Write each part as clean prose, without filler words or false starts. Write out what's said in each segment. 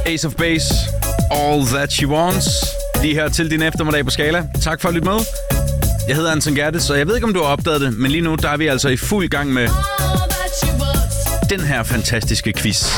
Ace of Base, All That She Wants. Lige her til din eftermiddag på Skala. Tak for at lytte med. Jeg hedder Anton Gerdes, og jeg ved ikke, om du har opdaget det, men lige nu der er vi altså i fuld gang med den her fantastiske quiz.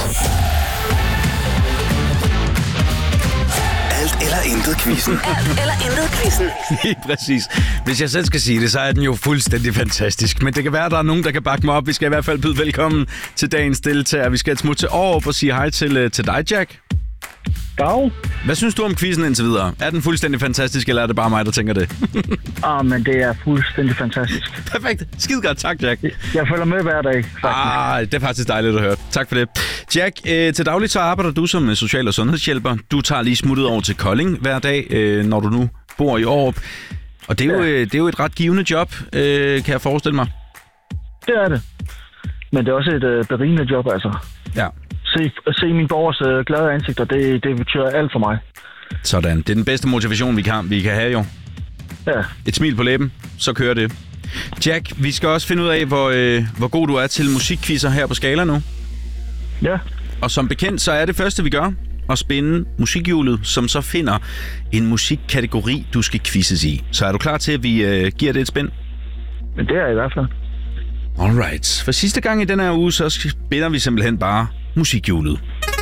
Alt eller intet quizzen. Alt eller intet quizzen. Lige præcis. Hvis jeg selv skal sige det, så er den jo fuldstændig fantastisk. Men det kan være, at der er nogen, der kan bakke mig op. Vi skal i hvert fald byde velkommen til dagens deltager. Vi skal et smut til Aarup og sige hej til dig, Jack. Dag. Hvad synes du om quizzen indtil videre? Er den fuldstændig fantastisk, eller er det bare mig, der tænker det? Men det er fuldstændig fantastisk. Perfekt. Skide godt. Tak, Jack. Jeg følger med hver dag, faktisk. Det er faktisk dejligt at høre. Tak for det. Jack, til daglig så arbejder du som social- og sundhedshjælper. Du tager lige smuttet over til Kolding hver dag, når du nu bor i Aarup. Og det er jo et ret givende job, kan jeg forestille mig. Det er det. Men det er også et berigende job, altså. Ja. Se mine borgers glade ansigter, det betyder alt for mig. Sådan. Det er den bedste motivation, vi kan have, jo. Ja. Et smil på læben, så kører det. Jack, vi skal også finde ud af, hvor god du er til musikquizzer her på Skala nu. Ja. Og som bekendt, så er det første, vi gør, at spænde musikhjulet, som så finder en musikkategori, du skal quizzes i. Så er du klar til, at vi giver det et spænd? Men det er i hvert fald. Alright. For sidste gang i den her uge, så spænder vi simpelthen bare musikhjulet.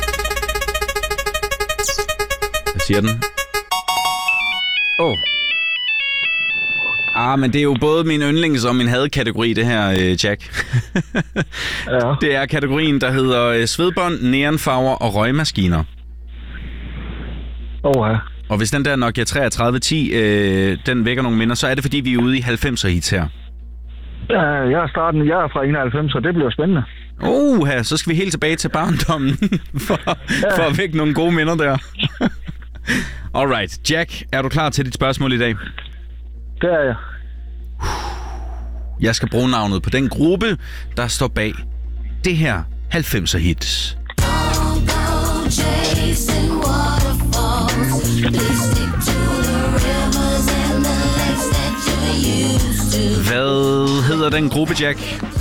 Hvad siger den? Men det er jo både min yndlings- og min hadkategori, det her, Jack. Ja. Det er kategorien, der hedder svedbånd, neonfarver og røgmaskiner. Ja. Og hvis den der Nokia 3310, den vækker nogle minder, så er det, fordi vi er ude i 90'er-hits her. Ja, jeg er fra 91, så det bliver spændende. Så skal vi helt tilbage til barndommen for at vække nogle gode minder der. Alright. Jack, er du klar til dit spørgsmål i dag? Det er jeg. Jeg skal bruge navnet på den gruppe, der står bag det her 90'er-hits. Hvad hedder den gruppe, Jack?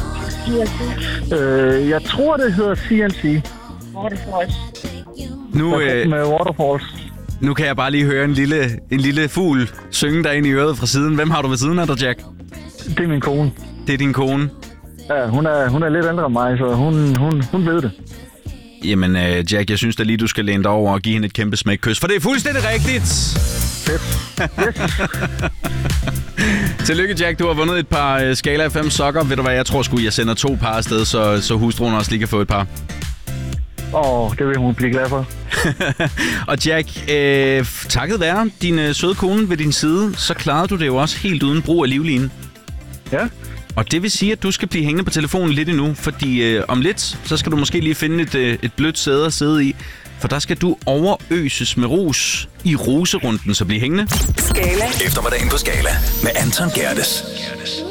Jeg tror, det hedder CNC. Waterfalls. Med Waterfalls. Nu kan jeg bare lige høre en lille fugl synge dig ind i øret fra siden. Hvem har du ved siden af dig, Jack? Det er min kone. Det er din kone? Ja, hun er lidt ældre end mig, så hun ved det. Jamen, Jack, jeg synes da lige, du skal læne dig over og give hende et kæmpe smækkys, for det er fuldstændig rigtigt! Tillykke, Jack. Du har vundet et par Skala 5 sokker. Ved du hvad, jeg tror sgu, jeg sender 2 par afsted, så hustruen også lige kan få et par. Det vil hun blive glad for. Og Jack, takket være din søde kone ved din side, så klarede du det jo også helt uden brug af livline. Ja. Og det vil sige, at du skal blive hængende på telefonen lidt endnu, fordi om lidt, så skal du måske lige finde et blødt sæde at sidde i. For der skal du overøses med ros i roserunden, så bliv hængende. Skala. Eftermiddagen på Skala med Anton Gerdes.